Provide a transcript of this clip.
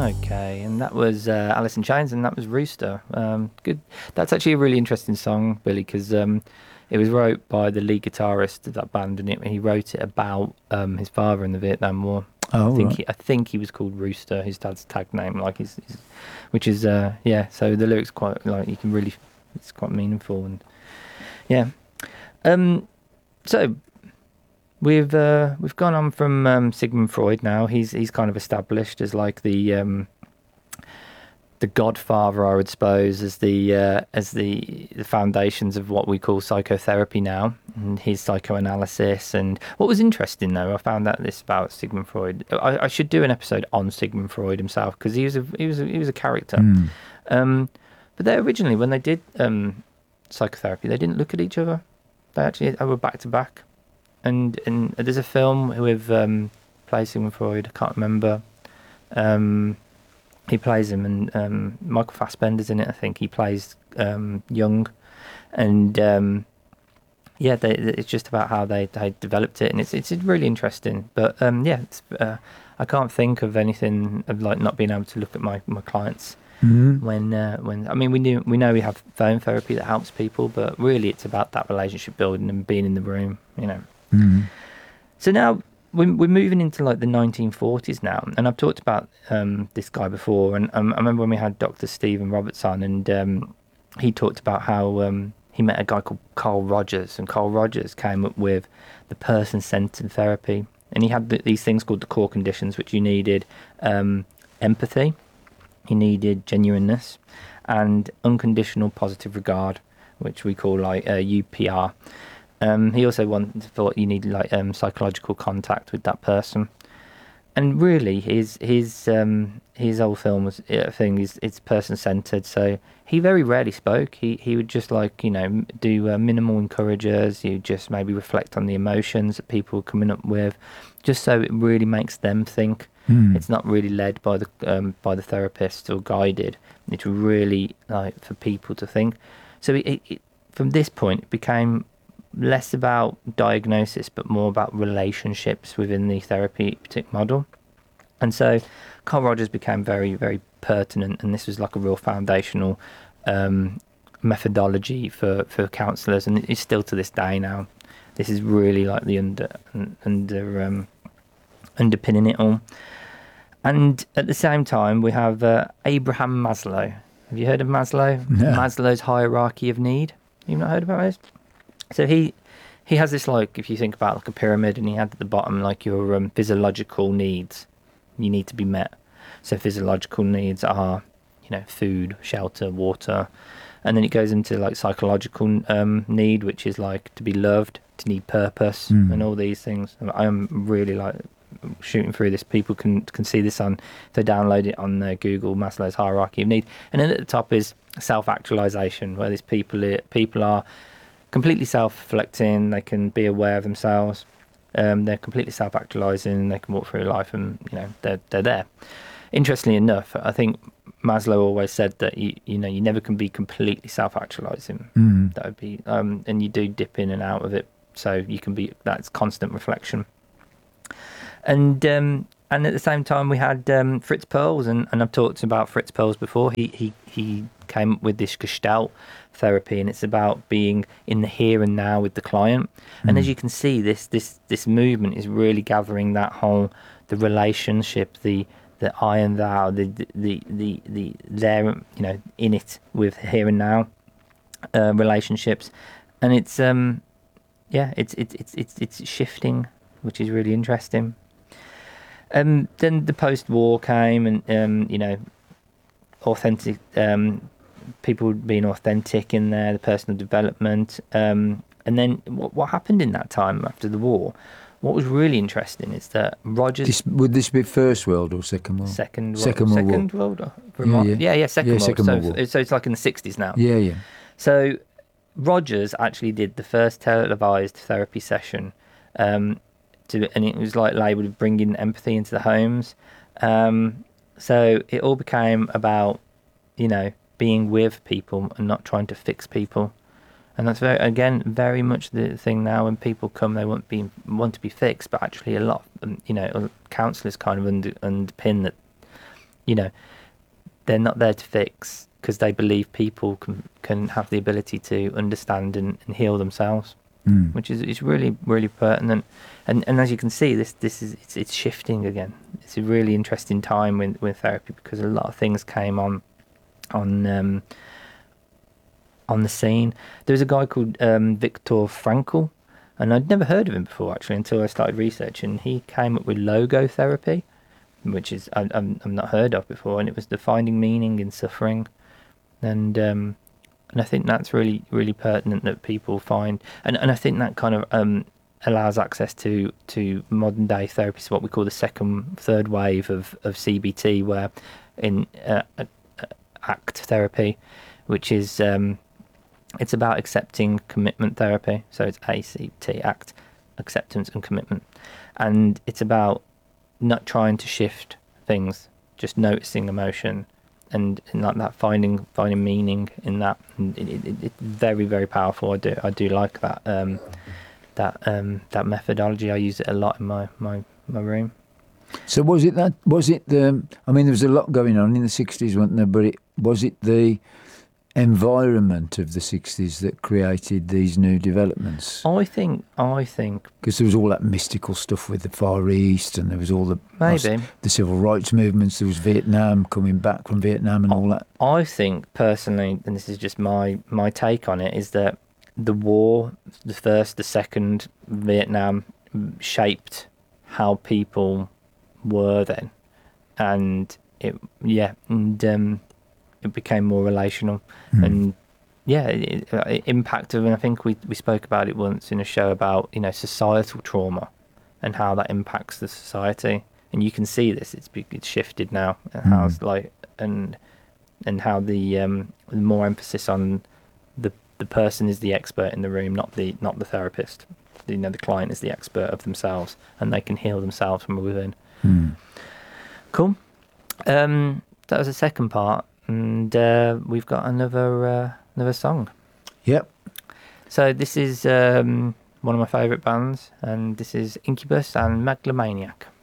Okay, and that was Alice in Chains, and that was Rooster. Good. That's actually a really interesting song, Billy, because it was wrote by the lead guitarist of that band, and he wrote it about his father in the Vietnam War. Oh, I think he was called Rooster, his dad's tag name, like which is yeah. So the lyrics quite like you can really, it's quite meaningful and yeah. So we've gone on from Sigmund Freud now. He's kind of established as like the godfather, I would suppose, as the foundations of what we call psychotherapy now, and his psychoanalysis. And what was interesting, though, I found out this about Sigmund Freud. I should do an episode on Sigmund Freud himself because he was a character. But they originally, when they did psychotherapy, they didn't look at each other. They were back to back. And there's a film with plays Sigmund Freud. I can't remember. He plays him, and Michael Fassbender's in it. I think he plays Jung, and yeah, it's just about how they developed it, and it's really interesting. But yeah, I can't think of anything of like not being able to look at my clients when I mean we know we have phone therapy that helps people, but really it's about that relationship building and being in the room, you know. So now we're moving into like the 1940s now, and I've talked about this guy before, and I remember when we had Dr. Stephen Roberts on, and he talked about how he met a guy called Carl Rogers, and Carl Rogers came up with the person-centered therapy, and he had these things called the core conditions, which you needed empathy, you needed genuineness, and unconditional positive regard, which we call like UPR. He also thought you needed like psychological contact with that person, and really his whole film was it's person centered. So he very rarely spoke. He would just like do minimal encouragers. You just maybe reflect on the emotions that people are coming up with, just so it really makes them think. It's not really led by the therapist or guided. It's really like for people to think. So it from this point it became less about diagnosis but more about relationships within the therapeutic model. And so Carl Rogers became very, very pertinent, and this was like a real foundational methodology for counsellors, and it's still to this day now. This is really like the underpinning it all. And at the same time we have Abraham Maslow. Have you heard of Maslow? No. Maslow's hierarchy of need. You've not heard about this? So he has this, like, if you think about like a pyramid, and he had at the bottom like your physiological needs you need to be met. So physiological needs are, food, shelter, water, and then it goes into like psychological need, which is like to be loved, to need purpose, and all these things. I'm really like shooting through this. People can see this if they download it on Google, Maslow's hierarchy of need, and then at the top is self-actualization, where these people are completely self-reflecting, they can be aware of themselves, they're completely self-actualizing, they can walk through life, and they're there. Interestingly enough, I think Maslow always said that you never can be completely self-actualizing. That would be and you do dip in and out of it, so you can be, that's constant reflection. And at the same time we had Fritz Perls, and I've talked about Fritz Perls before. He came up with this Gestalt therapy, and it's about being in the here and now with the client. And as you can see, this movement is really gathering that whole, the relationship, the I and thou, the there, in it with here and now relationships, and it's it's shifting, which is really interesting. Then the post-war came, and authentic, people being authentic in there, the personal development, and then what happened in that time after the war. What was really interesting is that Rogers. Would this be First World or Second World? Second World. Second World. Second World. Second World. Second World War. So it's like in the 60s now. Yeah. So Rogers actually did the first televised therapy session, and it was like labelled bringing empathy into the homes. So it all became about, being with people and not trying to fix people. And that's very much the thing now. When people come, they want to be fixed, but actually a lot of, counsellors kind of underpin that you know, they're not there to fix, because they believe people can have the ability to understand and heal themselves, which is really, really pertinent. And as you can see, this is it's shifting again. It's a really interesting time with therapy, because a lot of things came on the scene. There's a guy called Viktor Frankl, and I'd never heard of him before actually until I started researching. He came up with logotherapy, which is I'm not heard of before, and it was the finding meaning in suffering, and I think that's really, really pertinent that people find, and I think that kind of allows access to modern day therapy, so what we call the third wave of CBT, where in ACT therapy, which is it's about accepting commitment therapy. So it's ACT, acceptance and commitment, and it's about not trying to shift things, just noticing emotion, and like that finding meaning in that. And it's very, very powerful. I do like that that methodology. I use it a lot in my room. So was it the? I mean, there was a lot going on in the 60s, wasn't there? But was it the environment of the 60s that created these new developments? I think because there was all that mystical stuff with the Far East, and there was all the civil rights movements. There was Vietnam, coming back from Vietnam, and all that. I think personally, and this is just my take on it, is that the war, the first, the second Vietnam, shaped how people were then, and it became more relational, and it impacted. And I think we spoke about it once in a show about, you know, societal trauma and how that impacts the society. And you can see this; it's shifted now, and how it's like, and how the more emphasis on the person is the expert in the room, not the therapist. You know, the client is the expert of themselves, and they can heal themselves from within. Cool. That was the second part. And we've got another song. Yep. So this is one of my favourite bands, and this is Incubus and Megalomaniac.